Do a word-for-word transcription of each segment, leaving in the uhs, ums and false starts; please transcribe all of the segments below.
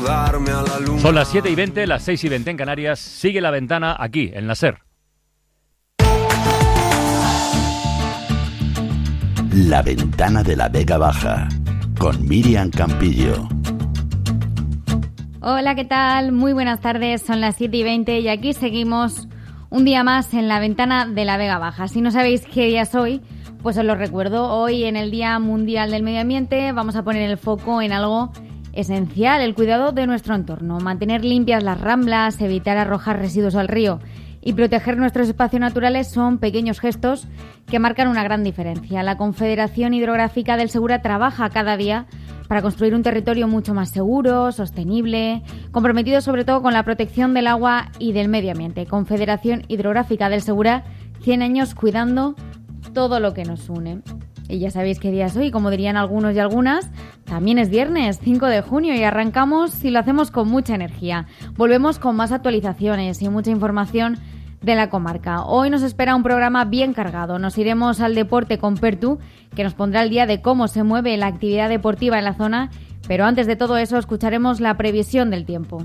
mudarme a la luna. Son las siete y veinte, las seis y veinte en Canarias. Sigue La Ventana aquí, en la SER. La Ventana de la Vega Baja, con Miriam Campillo. Hola, ¿qué tal? Muy buenas tardes, son las siete y veinte y aquí seguimos un día más en La Ventana de la Vega Baja. Si no sabéis qué día es hoy, pues os lo recuerdo. Hoy, en el Día Mundial del Medio Ambiente, vamos a poner el foco en algo esencial, el cuidado de nuestro entorno. Mantener limpias las ramblas, evitar arrojar residuos al río y proteger nuestros espacios naturales son pequeños gestos que marcan una gran diferencia. La Confederación Hidrográfica del Segura trabaja cada día para construir un territorio mucho más seguro, sostenible, comprometido sobre todo con la protección del agua y del medio ambiente. Confederación Hidrográfica del Segura, cien años cuidando todo lo que nos une. Y ya sabéis qué día es hoy, como dirían algunos y algunas, también es viernes, cinco de junio, y arrancamos y lo hacemos con mucha energía. Volvemos con más actualizaciones y mucha información de la comarca. Hoy nos espera un programa bien cargado. Nos iremos al deporte con Pertu, que nos pondrá al día de cómo se mueve la actividad deportiva en la zona, pero antes de todo eso escucharemos la previsión del tiempo.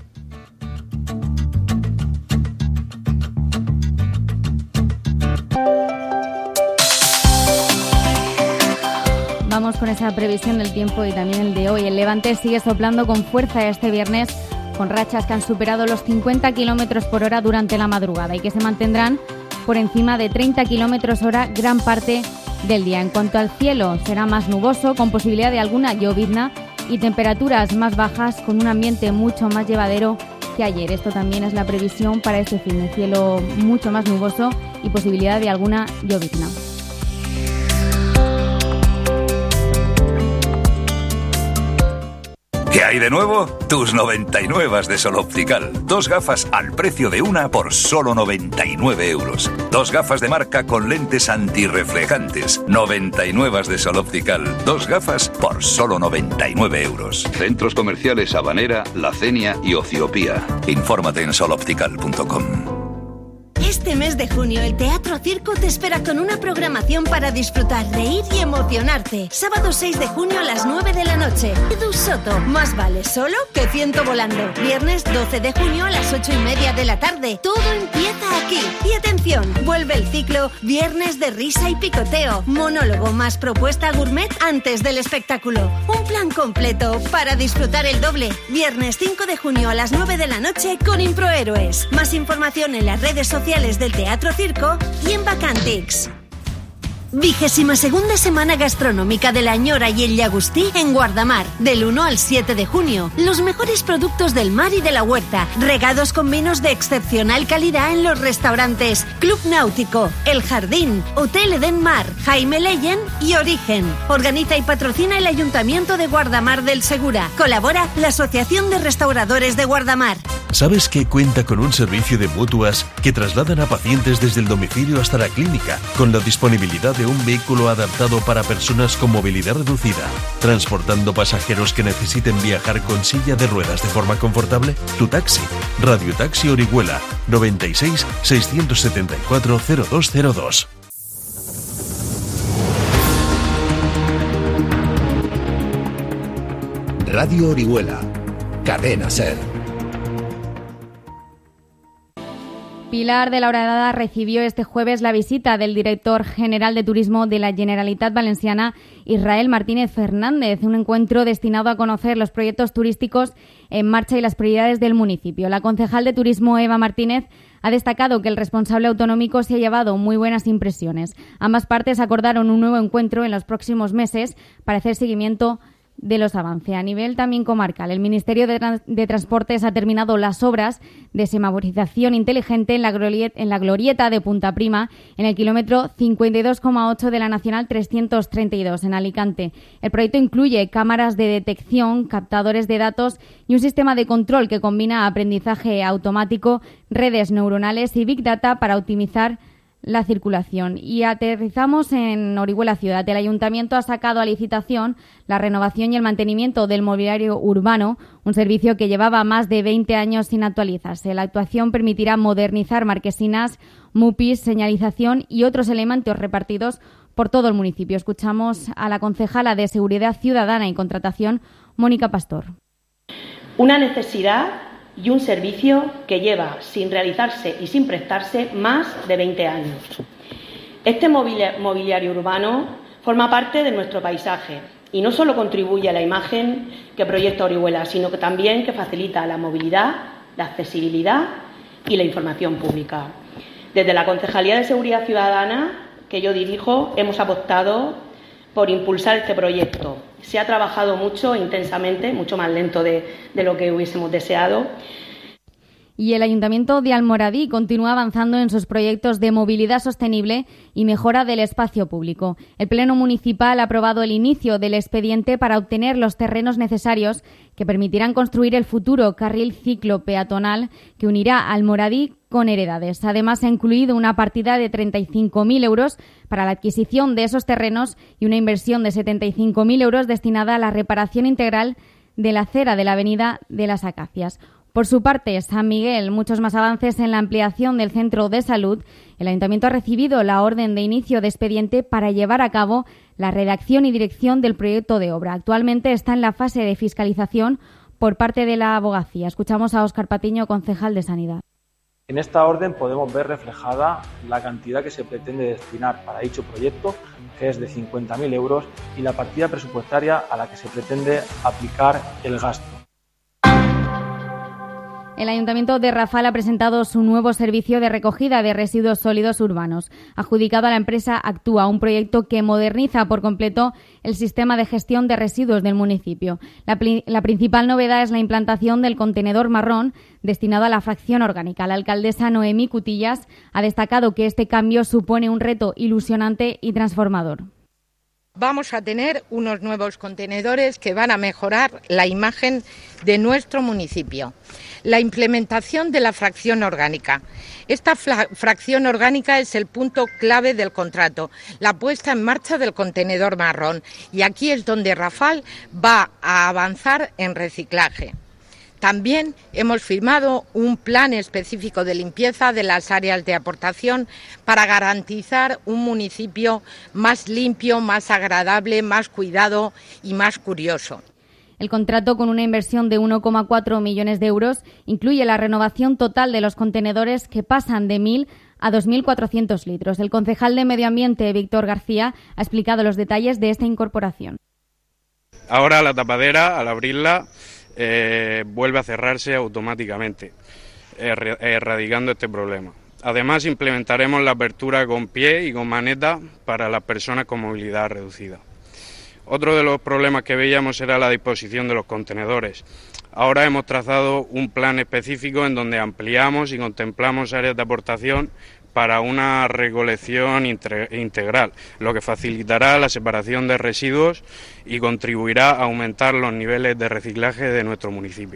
Vamos con esa previsión del tiempo y también el de hoy. El levante sigue soplando con fuerza este viernes, con rachas que han superado los cincuenta kilómetros por hora durante la madrugada y que se mantendrán por encima de treinta kilómetros hora gran parte del día. En cuanto al cielo, será más nuboso, con posibilidad de alguna llovizna y temperaturas más bajas, con un ambiente mucho más llevadero que ayer. Esto también es la previsión para este fin, de cielo mucho más nuboso y posibilidad de alguna llovizna. ¿Qué hay de nuevo? Tus noventa y nueve de Sol Optical. Dos gafas al precio de una por solo noventa y nueve euros. Dos gafas de marca con lentes antirreflejantes. noventa y nueve de Sol Optical. Dos gafas por solo noventa y nueve euros. Centros comerciales Habanera, La Cenia y Ociopía. Infórmate en sol optical punto com. Este mes de junio el Teatro Circo te espera con una programación para disfrutar, reír y emocionarte. Sábado seis de junio a las nueve de la noche. Edu Soto, más vale solo que ciento volando. Viernes doce de junio a las ocho y media de la tarde. Todo empieza aquí. Y atención, vuelve el ciclo Viernes de Risa y Picoteo. Monólogo más propuesta gourmet antes del espectáculo. Un plan completo para disfrutar el doble. Viernes cinco de junio a las nueve de la noche con Improhéroes. Más información en las redes sociales del Teatro Circo y en Bacantix. Vigésima segunda semana gastronómica de la Ñora y el Llagostí en Guardamar, del uno al siete de junio. Los mejores productos del mar y de la huerta, regados con vinos de excepcional calidad en los restaurantes Club Náutico, El Jardín, Hotel Eden Mar, Jaime Leyen y Origen. Organiza y patrocina el Ayuntamiento de Guardamar del Segura. Colabora la Asociación de Restauradores de Guardamar. ¿Sabes que cuenta con un servicio de mutuas que trasladan a pacientes desde el domicilio hasta la clínica, con la disponibilidad de un vehículo adaptado para personas con movilidad reducida, transportando pasajeros que necesiten viajar con silla de ruedas de forma confortable? Tu taxi. Radio Taxi Orihuela, noventa y seis, seiscientos setenta y cuatro, cero dos cero dos. Radio Orihuela, Cadena SER. Pilar de la Horadada recibió este jueves la visita del director general de Turismo de la Generalitat Valenciana, Israel Martínez Fernández, un encuentro destinado a conocer los proyectos turísticos en marcha y las prioridades del municipio. La concejal de Turismo, Eva Martínez, ha destacado que el responsable autonómico se ha llevado muy buenas impresiones. Ambas partes acordaron un nuevo encuentro en los próximos meses para hacer seguimiento de los avances. A nivel también comarcal, el Ministerio de, Trans- de Transportes ha terminado las obras de semaforización inteligente en la, glorieta, en la glorieta de Punta Prima, en el kilómetro cincuenta y dos coma ocho de la Nacional trescientos treinta y dos, en Alicante. El proyecto incluye cámaras de detección, captadores de datos y un sistema de control que combina aprendizaje automático, redes neuronales y Big Data para optimizar la circulación. Y aterrizamos en Orihuela Ciudad. El Ayuntamiento ha sacado a licitación la renovación y el mantenimiento del mobiliario urbano, un servicio que llevaba más de veinte años sin actualizarse. La actuación permitirá modernizar marquesinas, mupis, señalización y otros elementos repartidos por todo el municipio. Escuchamos a la concejala de Seguridad Ciudadana y Contratación, Mónica Pastor. Una necesidad y un servicio que lleva sin realizarse y sin prestarse más de veinte años. Este mobiliario urbano forma parte de nuestro paisaje y no solo contribuye a la imagen que proyecta Orihuela, sino que también que facilita la movilidad, la accesibilidad y la información pública. Desde la Concejalía de Seguridad Ciudadana, que yo dirijo, hemos apostado por impulsar este proyecto. Se ha trabajado mucho, intensamente, mucho más lento de, de lo que hubiésemos deseado. Y el Ayuntamiento de Almoradí continúa avanzando en sus proyectos de movilidad sostenible y mejora del espacio público. El Pleno Municipal ha aprobado el inicio del expediente para obtener los terrenos necesarios que permitirán construir el futuro carril ciclo peatonal que unirá Almoradí con Heredades. Además, ha incluido una partida de treinta y cinco mil euros para la adquisición de esos terrenos y una inversión de setenta y cinco mil euros destinada a la reparación integral de la acera de la avenida de las Acacias. Por su parte, San Miguel, muchos más avances en la ampliación del centro de salud. El Ayuntamiento ha recibido la orden de inicio de expediente para llevar a cabo la redacción y dirección del proyecto de obra. Actualmente está en la fase de fiscalización por parte de la abogacía. Escuchamos a Óscar Patiño, concejal de Sanidad. En esta orden podemos ver reflejada la cantidad que se pretende destinar para dicho proyecto, que es de cincuenta mil euros, y la partida presupuestaria a la que se pretende aplicar el gasto. El Ayuntamiento de Rafal ha presentado su nuevo servicio de recogida de residuos sólidos urbanos. Adjudicado a la empresa Actúa, un proyecto que moderniza por completo el sistema de gestión de residuos del municipio. La, la principal novedad es la implantación del contenedor marrón destinado a la fracción orgánica. La alcaldesa Noemí Cutillas ha destacado que este cambio supone un reto ilusionante y transformador. Vamos a tener unos nuevos contenedores que van a mejorar la imagen de nuestro municipio. La implementación de la fracción orgánica. Esta fracción orgánica es el punto clave del contrato, la puesta en marcha del contenedor marrón. Y aquí es donde Rafal va a avanzar en reciclaje. También hemos firmado un plan específico de limpieza de las áreas de aportación para garantizar un municipio más limpio, más agradable, más cuidado y más curioso. El contrato, con una inversión de uno coma cuatro millones de euros, incluye la renovación total de los contenedores que pasan de mil a dos mil cuatrocientos litros. El concejal de Medio Ambiente, Víctor García, ha explicado los detalles de esta incorporación. Ahora la tapadera, al abrirla, Eh, vuelve a cerrarse automáticamente, er- erradicando este problema. Además, implementaremos la apertura con pie y con maneta para las personas con movilidad reducida. Otro de los problemas que veíamos era la disposición de los contenedores. Ahora hemos trazado un plan específico en donde ampliamos y contemplamos áreas de aportación para una recolección integral, lo que facilitará la separación de residuos y contribuirá a aumentar los niveles de reciclaje de nuestro municipio.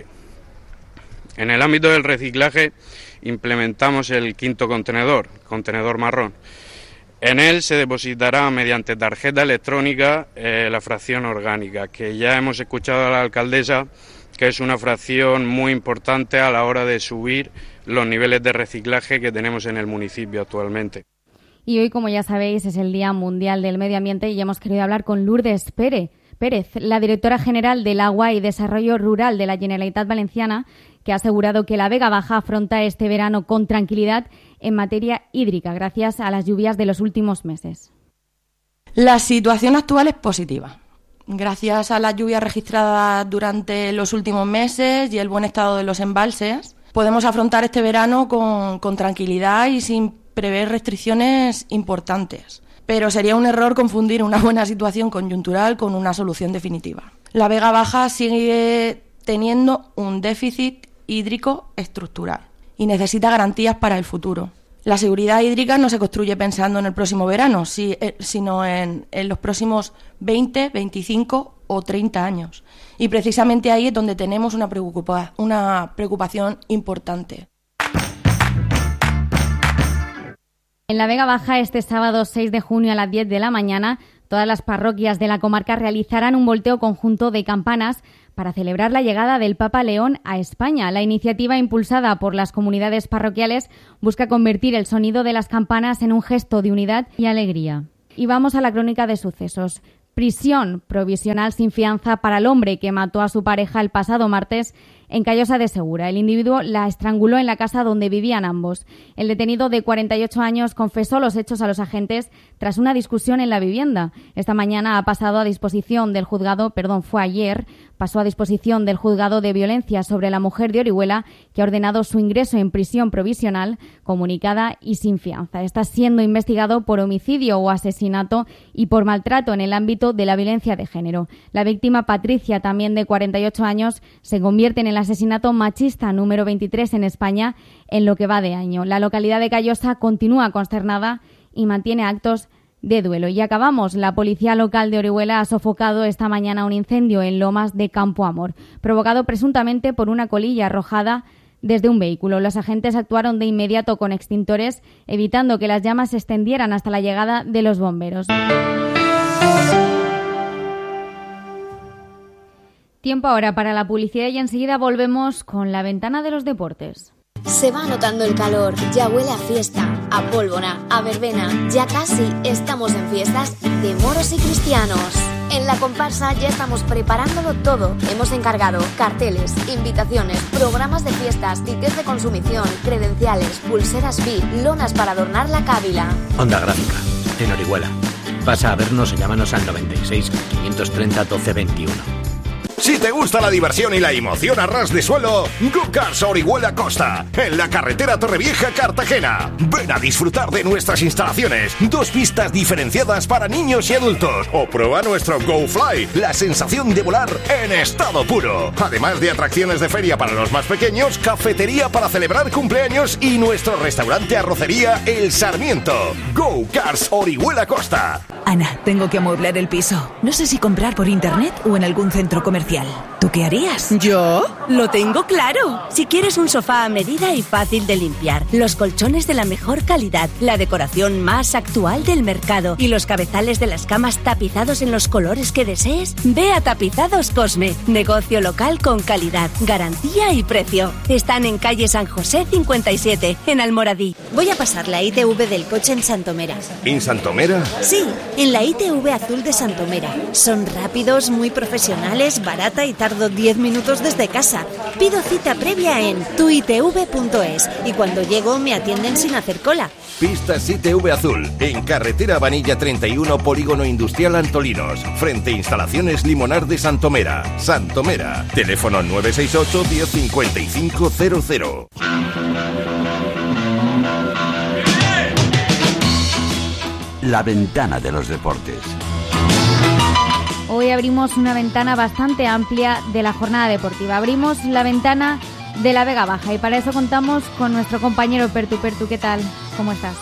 En el ámbito del reciclaje implementamos el quinto contenedor, contenedor marrón. En él se depositará mediante tarjeta electrónica eh, la fracción orgánica, que ya hemos escuchado a la alcaldesa que es una fracción muy importante a la hora de subir los niveles de reciclaje que tenemos en el municipio actualmente. Y hoy, como ya sabéis, es el Día Mundial del Medio Ambiente y hemos querido hablar con Lourdes Pérez, Pérez, la directora general del Agua y Desarrollo Rural de la Generalitat Valenciana, que ha asegurado que la Vega Baja afronta este verano con tranquilidad en materia hídrica, gracias a las lluvias de los últimos meses. La situación actual es positiva. Gracias a las lluvias registradas durante los últimos meses y el buen estado de los embalses, podemos afrontar este verano con, con tranquilidad y sin prever restricciones importantes. Pero sería un error confundir una buena situación coyuntural con una solución definitiva. La Vega Baja sigue teniendo un déficit hídrico estructural y necesita garantías para el futuro. La seguridad hídrica no se construye pensando en el próximo verano, sino en, en los próximos veinte, veinticinco o treinta años. Y precisamente ahí es donde tenemos una, preocupa, una preocupación importante. En la Vega Baja, este sábado seis de junio a las diez de la mañana, todas las parroquias de la comarca realizarán un volteo conjunto de campanas para celebrar la llegada del Papa León a España. La iniciativa, impulsada por las comunidades parroquiales, busca convertir el sonido de las campanas en un gesto de unidad y alegría. Y vamos a la crónica de sucesos. Prisión provisional sin fianza para el hombre que mató a su pareja el pasado martes en Callosa de Segura. El individuo la estranguló en la casa donde vivían ambos. El detenido de cuarenta y ocho años confesó los hechos a los agentes tras una discusión en la vivienda. Esta mañana ha pasado a disposición del juzgado, perdón, fue ayer, pasó a disposición del juzgado de violencia sobre la mujer de Orihuela, que ha ordenado su ingreso en prisión provisional, comunicada y sin fianza. Está siendo investigado por homicidio o asesinato y por maltrato en el ámbito de la violencia de género. La víctima, Patricia, también de cuarenta y ocho años, se convierte en el asesinato machista número veintitrés en España en lo que va de año. La localidad de Callosa continúa consternada y mantiene actos de duelo. Y acabamos. La policía local de Orihuela ha sofocado esta mañana un incendio en Lomas de Campo Amor, provocado presuntamente por una colilla arrojada desde un vehículo. Los agentes actuaron de inmediato con extintores, evitando que las llamas se extendieran hasta la llegada de los bomberos. Tiempo ahora para la publicidad y enseguida volvemos con la ventana de los deportes. Se va notando el calor, ya huele a fiesta, a pólvora, a verbena. Ya casi estamos en fiestas de moros y cristianos. En la comparsa ya estamos preparándolo todo. Hemos encargado carteles, invitaciones, programas de fiestas, tickets de consumición, credenciales, pulseras V I P, lonas para adornar la cávila. Onda Gráfica, en Orihuela. Pasa a vernos o llámanos al noventa y seis, quinientos treinta, doce veintiuno. Si te gusta la diversión y la emoción a ras de suelo, Go-Karts Orihuela Costa, en la carretera Torrevieja-Cartagena. Ven a disfrutar de nuestras instalaciones, dos pistas diferenciadas para niños y adultos. O prueba nuestro Go Fly, la sensación de volar en estado puro. Además de atracciones de feria para los más pequeños, cafetería para celebrar cumpleaños y nuestro restaurante arrocería El Sarmiento. Go-Karts Orihuela Costa. Ana, tengo que amueblar el piso. No sé si comprar por internet o en algún centro comercial. ¿Tú qué harías? ¿Yo? Lo tengo claro. Si quieres un sofá a medida y fácil de limpiar, los colchones de la mejor calidad, la decoración más actual del mercado y los cabezales de las camas tapizados en los colores que desees, ve a Tapizados Cosme. Negocio local con calidad, garantía y precio. Están en calle San José cincuenta y siete, en Almoradí. Voy a pasar la I T V del coche en Santomera. ¿En Santomera? Sí, en la I T V azul de Santomera. Son rápidos, muy profesionales, barata y tardo diez minutos desde casa. Pido cita previa en tu i t v punto es y cuando llego me atienden sin hacer cola. Pistas I T V Azul, en carretera Vanilla treinta y uno, Polígono Industrial Antolinos, frente a Instalaciones Limonar de Santomera. Santomera, teléfono nueve seis ocho, diez cincuenta y cinco cero cero. La ventana de los deportes. Hoy abrimos una ventana bastante amplia de la jornada deportiva. Abrimos la ventana de la Vega Baja y para eso contamos con nuestro compañero Pertu. Pertu, ¿qué tal? ¿Cómo estás?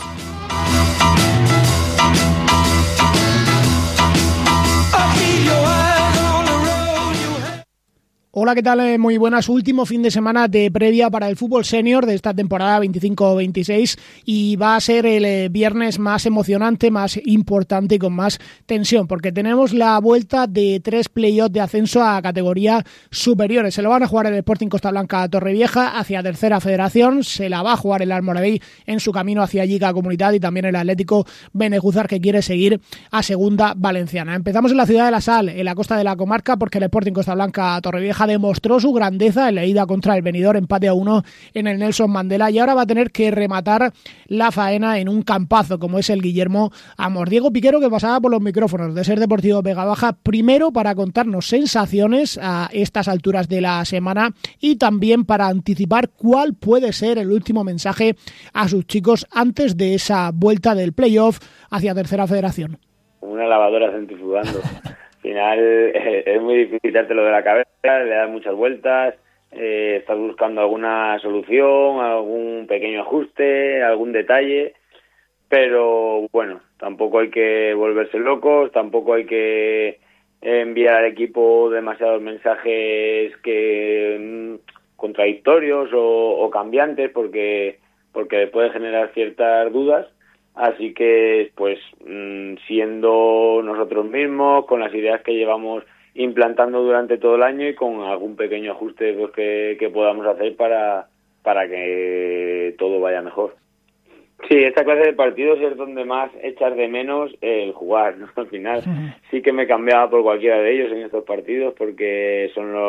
Hola, ¿qué tal? Muy buenas. Último fin de semana de previa para el fútbol senior de esta temporada veinticinco veintiséis y va a ser el viernes más emocionante, más importante y con más tensión porque tenemos la vuelta de tres play-offs de ascenso a categoría superiores. Se lo van a jugar el Sporting Costa Blanca Torrevieja hacia Tercera Federación, se la va a jugar el Almoradí en su camino hacia Lliga Comunidad y también el Atlético Benejúzar que quiere seguir a Segunda Valenciana. Empezamos en la ciudad de La Sal, en la costa de la comarca, porque el Sporting Costa Blanca Torrevieja demostró su grandeza en la ida contra el Benidorm, empate a uno en el Nelson Mandela, y ahora va a tener que rematar la faena en un campazo como es el Guillermo Amor. Diego Piquero, que pasaba por los micrófonos de Ser Deportivo Vega Baja, primero para contarnos sensaciones a estas alturas de la semana y también para anticipar cuál puede ser el último mensaje a sus chicos antes de esa vuelta del playoff hacia Tercera Federación. Una lavadora centrifugando. Al final eh, es muy difícil quitártelo de la cabeza, le das muchas vueltas, eh, estás buscando alguna solución, algún pequeño ajuste, algún detalle, pero bueno, tampoco hay que volverse locos, tampoco hay que enviar al equipo demasiados mensajes que mmm, contradictorios o, o cambiantes porque, porque puede generar ciertas dudas. Así que, pues, siendo nosotros mismos, con las ideas que llevamos implantando durante todo el año y con algún pequeño ajuste pues, que, que podamos hacer para, para que todo vaya mejor. Sí, esta clase de partidos es donde más echas de menos el jugar, ¿no? Al final sí que me cambiaba por cualquiera de ellos en estos partidos porque son los,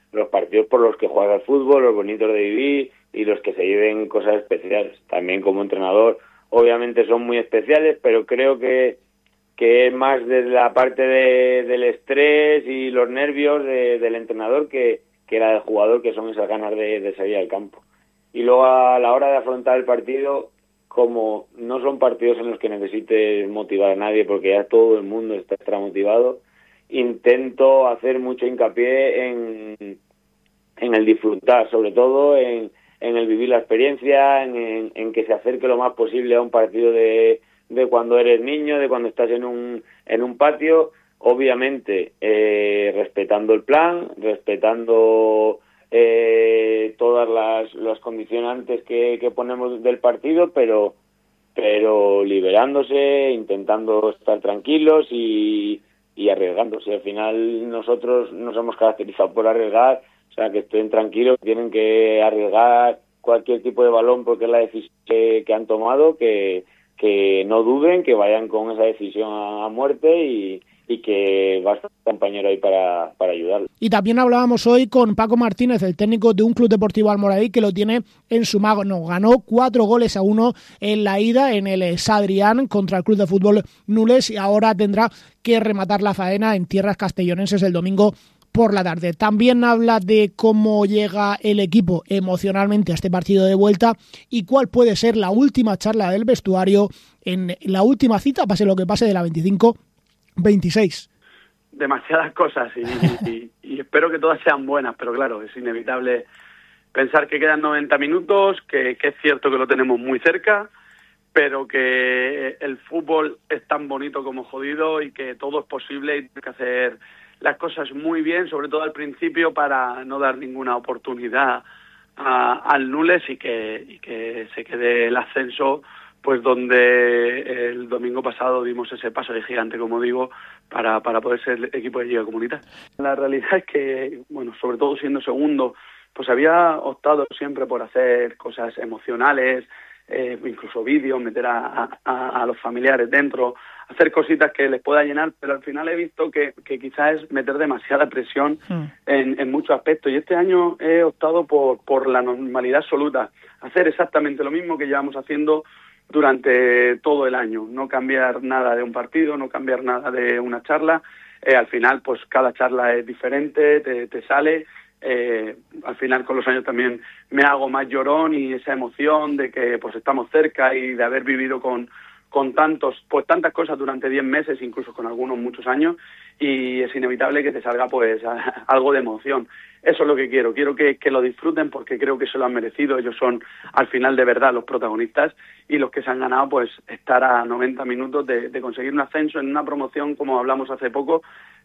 los partidos por los que juegas al fútbol, los bonitos de vivir y los que se viven cosas especiales. También como entrenador, obviamente son muy especiales, pero creo que que es más desde la parte de, del estrés y los nervios de, del entrenador que, que la del jugador, que son esas ganas de, de salir al campo. Y luego a la hora de afrontar el partido, como no son partidos en los que necesites motivar a nadie, porque ya todo el mundo está extra motivado, intento hacer mucho hincapié en, en el disfrutar, sobre todo en, en el vivir la experiencia, en, en, en que se acerque lo más posible a un partido de de cuando eres niño, de cuando estás en un en un patio, obviamente eh, respetando el plan, respetando eh, todas las, las condicionantes que, que ponemos del partido, pero pero liberándose, intentando estar tranquilos y, y arriesgándose. Al final nosotros nos hemos caracterizado por arriesgar, o sea, que estén tranquilos, tienen que arriesgar cualquier tipo de balón porque es la decisión que, que han tomado, que que no duden, que vayan con esa decisión a, a muerte y, y que va a estar un compañero ahí para, para ayudarlo. Y también hablábamos hoy con Paco Martínez, el técnico de un Club Deportivo Almoradí que lo tiene en su mano. Ganó cuatro goles a uno en la ida en el Sadrián contra el Club de Fútbol Nules y ahora tendrá que rematar la faena en tierras castellonenses el domingo por la tarde. También habla de cómo llega el equipo emocionalmente a este partido de vuelta y cuál puede ser la última charla del vestuario en la última cita, pase lo que pase, de la veinticinco veintiséis. Demasiadas cosas y, y, y espero que todas sean buenas, pero claro, es inevitable pensar que quedan noventa minutos, que, que es cierto que lo tenemos muy cerca, pero que el fútbol es tan bonito como jodido y que todo es posible y hay que hacer las cosas muy bien, sobre todo al principio, para no dar ninguna oportunidad a, al Nules y que, y que se quede el ascenso, pues donde el domingo pasado dimos ese paso de gigante, como digo, para, para poder ser equipo de Liga Comunitaria. La realidad es que, bueno, sobre todo siendo segundo, pues había optado siempre por hacer cosas emocionales, eh, incluso vídeos, meter a, a, a los familiares dentro, hacer cositas que les pueda llenar, pero al final he visto que, que quizás es meter demasiada presión mm. en, en muchos aspectos. Y este año he optado por, por la normalidad absoluta, hacer exactamente lo mismo que llevamos haciendo durante todo el año, no cambiar nada de un partido, no cambiar nada de una charla. Eh, al final, pues cada charla es diferente, te, te sale. Eh, al final, con los años también me hago más llorón y esa emoción de que pues estamos cerca y de haber vivido con con tantos, pues tantas cosas durante diez meses, incluso con algunos muchos años, y es inevitable que te salga pues a, algo de emoción. Eso es lo que quiero, quiero que, que lo disfruten porque creo que se lo han merecido, ellos son al final de verdad los protagonistas y los que se han ganado pues estar a noventa minutos de, de conseguir un ascenso en una promoción, como hablamos hace poco,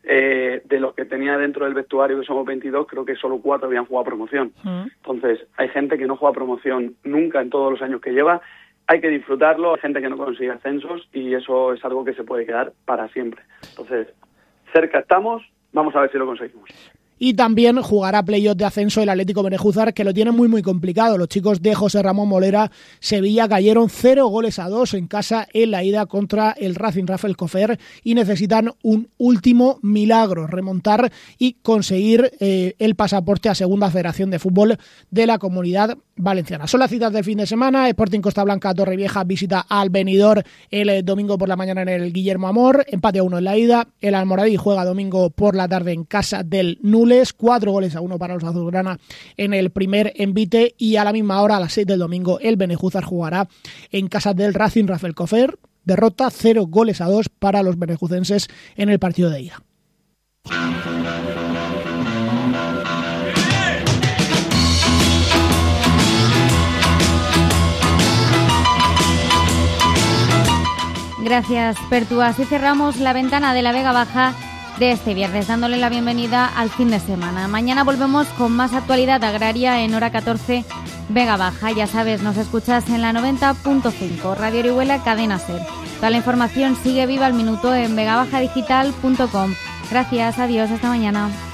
eh, de los que tenía dentro del vestuario, que somos veintidós, creo que solo cuatro habían jugado promoción. Mm. Entonces, hay gente que no juega promoción nunca en todos los años que lleva. Hay que disfrutarlo, hay gente que no consigue ascensos y eso es algo que se puede quedar para siempre. Entonces, cerca estamos, vamos a ver si lo conseguimos. Y también jugará playoff de ascenso el Atlético Benejúzar, que lo tiene muy muy complicado. Los chicos de José Ramón Molera Sevilla cayeron cero goles a dos en casa en la ida contra el Racing Rafael Cofer y necesitan un último milagro, remontar y conseguir eh, el pasaporte a Segunda Federación de Fútbol de la Comunidad Valenciana. Son las citas del fin de semana. Sporting Costa Blanca Torrevieja visita al Benidorm el eh, domingo por la mañana en el Guillermo Amor, empate a uno en la ida. El Almoradí juega domingo por la tarde en casa del Nules, cuatro goles a uno para los azulgrana en el primer envite, y a la misma hora, a las seis del domingo, el Benejúzar jugará en casa del Racing Rafael Cofer. Derrota, cero goles a dos para los benejucenses en el partido de ida. Gracias, Pertú. Así cerramos la ventana de la Vega Baja de este viernes, dándole la bienvenida al fin de semana. Mañana volvemos con más actualidad agraria en hora catorce, Vega Baja. Ya sabes, nos escuchas en la noventa punto cinco, Radio Orihuela, Cadena SER. Toda la información sigue viva al minuto en vega baja digital punto com. Gracias, adiós, hasta mañana.